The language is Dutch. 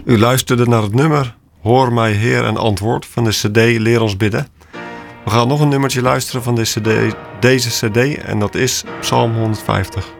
U luisterde naar het nummer Hoor mij Heer en antwoord van de cd Leer ons bidden. We gaan nog een nummertje luisteren van deze cd en dat is Psalm 150.